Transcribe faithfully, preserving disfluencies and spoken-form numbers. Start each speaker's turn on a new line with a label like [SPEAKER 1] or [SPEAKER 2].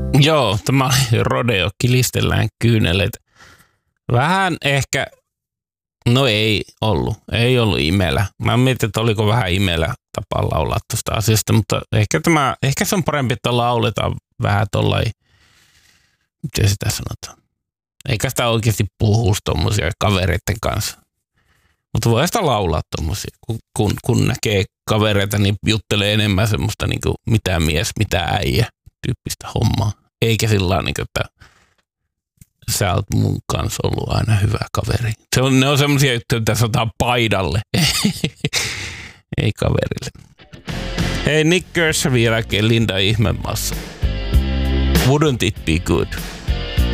[SPEAKER 1] Joo, tämä oli rodeo, kilistellään kyyneleitä. Vähän ehkä, no ei ollut, ei ollut imelä. Mä mietin, että oliko vähän imelä tapa laulaa tuosta asiasta, mutta ehkä, tämä, ehkä se on parempi, että lauletaan vähän tuollain, miten sitä sanotaan. Eikä sitä oikeasti puhu tommosia kavereiden kanssa. Mutta voi sitä laulaa tommosia, kun, kun, kun näkee kavereita, niin juttelee enemmän semmoista niin kuin mitä mies, mitä äijä tyyppistä hommaa. Eikä sillä niin kuin, että sä oot mun kanssa ollut aina hyvä kaveri. Se on, ne on semmosia juttuja, mitä sanotaan paidalle. Ei kaverille. Hei, Nick Kershaw vieläkin Linda Ihmemassa. Wouldn't it be good?